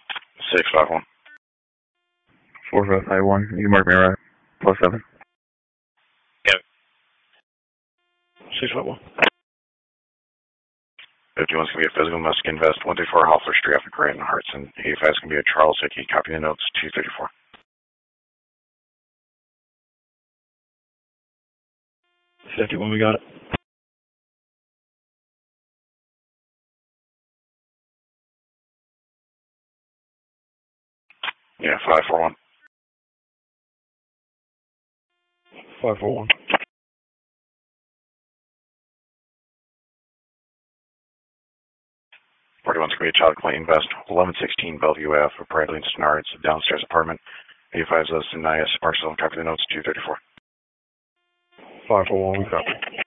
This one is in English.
651. 4551. You can mark me right. +7. Yep. 651. 51's going to be a physical Mexican vest, 134 Hoffler Street, off of Grant and Hartson. 85 is going to be a Charles Hickey. Copy the notes, 234. 51, we got it. Yeah, 541. 541. 41's going to be a child complaint vest, 1116 Bellevue Ave, for Bradley and Snards, downstairs apartment. 85 is listed in IS Marcel. Copy the notes, 234. 541, we got it.